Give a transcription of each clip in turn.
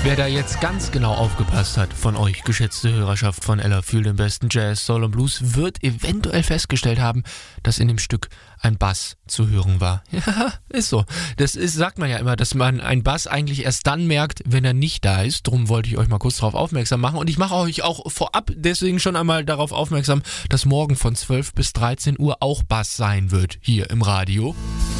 Wer da jetzt ganz genau aufgepasst hat von euch, geschätzte Hörerschaft von Ella für den besten Jazz, Soul und Blues, wird eventuell festgestellt haben, dass in dem Stück ein Bass zu hören war. Ja, ist so. Sagt man ja immer, dass man einen Bass eigentlich erst dann merkt, wenn er nicht da ist. Drum wollte ich euch mal kurz darauf aufmerksam machen. Und ich mache euch auch vorab deswegen schon einmal darauf aufmerksam, dass morgen von 12 bis 13 Uhr auch Bass sein wird hier im Radio.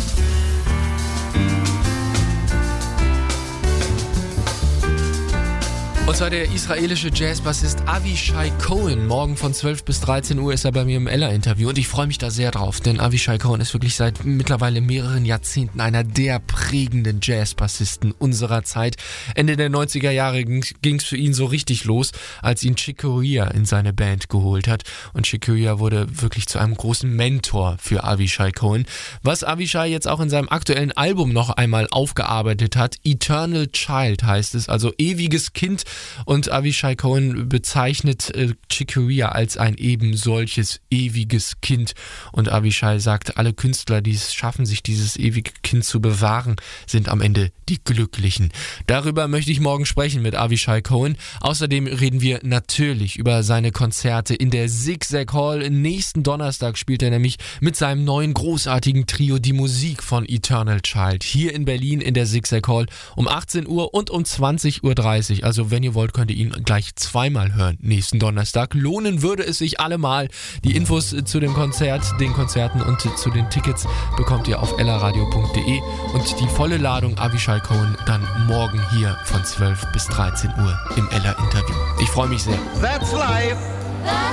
Und zwar der israelische Jazzbassist Avishai Cohen. Morgen von 12 bis 13 Uhr ist er bei mir im Ella-Interview und ich freue mich da sehr drauf, denn Avishai Cohen ist wirklich seit mittlerweile mehreren Jahrzehnten einer der prägenden Jazzbassisten unserer Zeit. Ende der 90er Jahre ging es für ihn so richtig los, als ihn Chick Corea in seine Band geholt hat. Und Chick Corea wurde wirklich zu einem großen Mentor für Avishai Cohen. Was Avishai jetzt auch in seinem aktuellen Album noch einmal aufgearbeitet hat, Eternal Child heißt es, also ewiges Kind. Und Avishai Cohen bezeichnet Chick Corea als ein eben solches ewiges Kind. Und Avishai sagt, alle Künstler, die es schaffen, sich dieses ewige Kind zu bewahren, sind am Ende die Glücklichen. Darüber möchte ich morgen sprechen mit Avishai Cohen. Außerdem reden wir natürlich über seine Konzerte in der Zig-Zag Hall. Nächsten Donnerstag spielt er nämlich mit seinem neuen großartigen Trio die Musik von Eternal Child hier in Berlin in der Zig-Zag Hall um 18 Uhr und um 20.30 Uhr. Also wenn ihr wollt, könnt ihr ihn gleich zweimal hören nächsten Donnerstag. Lohnen würde es sich allemal. Die Infos zu dem Konzert, den Konzerten und zu den Tickets bekommt ihr auf ellaradio.de und die volle Ladung Avishai Cohen dann morgen hier von 12 bis 13 Uhr im Ella-Interview. Ich freue mich sehr. That's life.